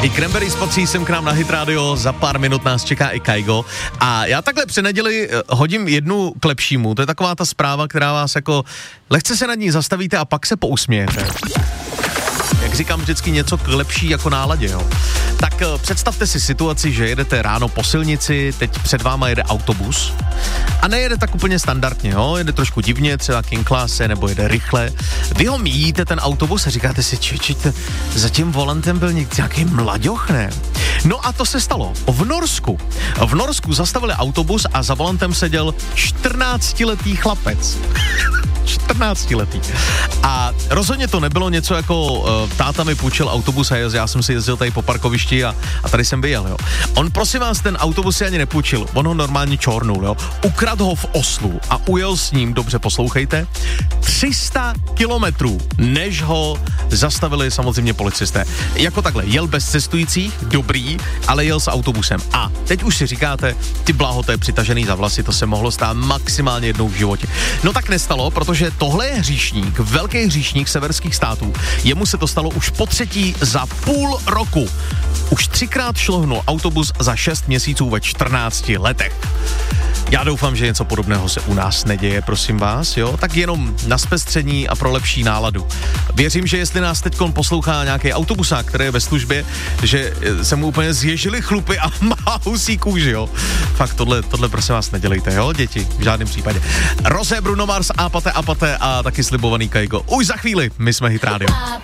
I Cranberries patří sem k nám na Hit Radio, za pár minut nás čeká i Kaigo. A já takhle při neděli hodím jednu k lepšímu, to je taková ta zpráva, která vás jako lehce se nad ní zastavíte a pak se pousmějete. Jak říkám vždycky něco k lepší jako náladě, jo. Tak představte si situaci, že jedete ráno po silnici, teď před váma jede autobus a nejede tak úplně standardně, jo, jede trošku divně, třeba King Classe, nebo jede rychle. Vy ho míjíte ten autobus a říkáte si, za tím volantem byl nějaký mlaďoch, ne? No a to se stalo v Norsku. V Norsku zastavili autobus a za volantem seděl 14letý chlapec. 14letý. A rozhodně to nebylo něco jako táta mi půjčil autobus a já jsem si jezdil tady po parkovišti a tady jsem vyjel, jo. On prosím vás ten autobus si ani nepůjčil, on ho normálně čornul, jo. Ukradl ho v Oslu a ujel s ním, dobře poslouchejte, 300 kilometrů, než ho zastavili samozřejmě policisté. Jako takhle, jel bez cestujících, dobrý, ale jel s autobusem. A teď už si říkáte, ty bláho, to je přitažený za vlasy, to se mohlo stát maximálně jednou v životě. No tak nestalo, protože tohle je hříšník, velký hříšník severských států. Jemu se to stalo už po třetí za půl roku. Už 3krát šlohnul autobus za 6 měsíců ve 14 letech. Já doufám, že něco podobného se u nás neděje, prosím vás, jo? Tak jenom na zpestření a pro lepší náladu. Věřím, že jestli nás teďkon poslouchá nějaký autobusák, který je ve službě, že se mu úplně zježily chlupy a má husí kůži, jo? Fakt tohle prosím vás nedělejte, jo, děti? V žádném případě. Rosé, Bruno Mars, Apate a taky slibovaný Kaigo. Už za chvíli, my jsme Hit Radio.